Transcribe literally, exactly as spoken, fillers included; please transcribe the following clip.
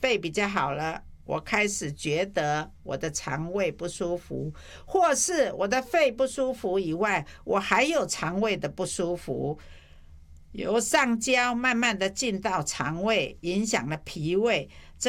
肺比较好了，我开始觉得我的肠胃不舒服，或是我的肺不舒服以外，我还有肠胃的不舒服，由上焦慢慢的进到肠胃，影响了脾胃。